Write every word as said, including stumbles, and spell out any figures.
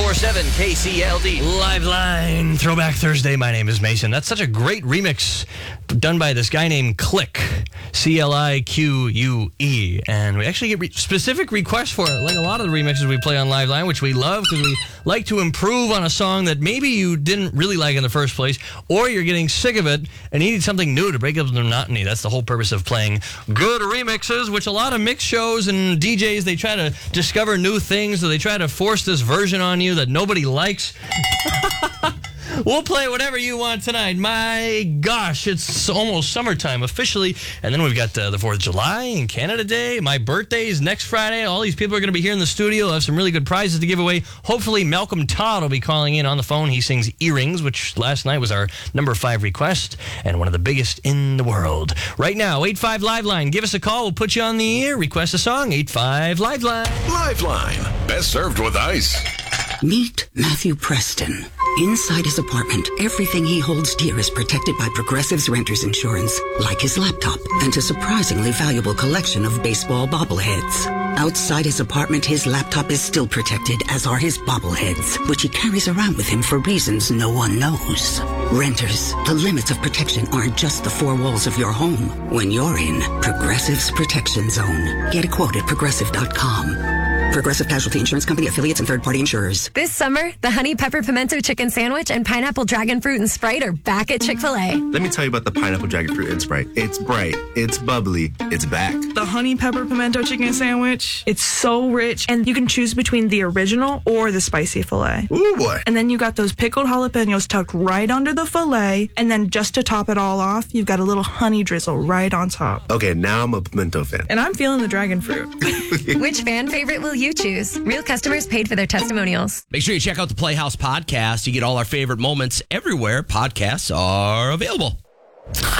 four seven K C L D. Live Line, Throwback Thursday. My name is Mason. That's such a great remix done by this guy named Click, C L I Q U E. And we actually get re- specific requests for it, like a lot of the remixes we play on Live Line, which we love because we like to improve on a song that maybe you didn't really like in the first place, or you're getting sick of it and needed something new to break up the monotony. That's the whole purpose of playing good remixes, which a lot of mix shows and D Js, they try to discover new things, or they try to force this version on you that nobody likes. We'll play whatever you want tonight. My gosh, it's almost summertime officially. And then we've got uh, the fourth of July and Canada Day. My birthday is next Friday. All these people are going to be here in the studio. I'll have some really good prizes to give away. Hopefully, Malcolm Todd will be calling in on the phone. He sings Earrings, which last night was our number five request and one of the biggest in the world. Right now, eight five Live Line. Give us a call. We'll put you on the air. Request a song. eight five Live Line. Live Line. Best served with ice. Meet Matthew Preston. Inside his apartment, everything he holds dear is protected by Progressive's Renter's Insurance, like his laptop and a surprisingly valuable collection of baseball bobbleheads. Outside his apartment, his laptop is still protected, as are his bobbleheads, which he carries around with him for reasons no one knows. Renters, the limits of protection aren't just the four walls of your home. When you're in Progressive's Protection Zone, get a quote at progressive dot com. Progressive Casualty Insurance Company, affiliates, and third-party insurers. This summer, the Honey Pepper Pimento Chicken Sandwich and Pineapple Dragon Fruit and Sprite are back at Chick-fil-A. Let me tell you about the Pineapple Dragon Fruit and Sprite. It's bright, it's bubbly, it's back. The Honey Pepper Pimento Chicken Sandwich, it's so rich, and you can choose between the original or the spicy filet. Ooh, boy. And then you got those pickled jalapenos tucked right under the filet, and then just to top it all off, you've got a little honey drizzle right on top. Okay, now I'm a pimento fan. And I'm feeling the dragon fruit. Which fan favorite will you choose? Real customers paid for their testimonials. Make sure you check out the Playhouse podcast. You get all our favorite moments everywhere podcasts are available.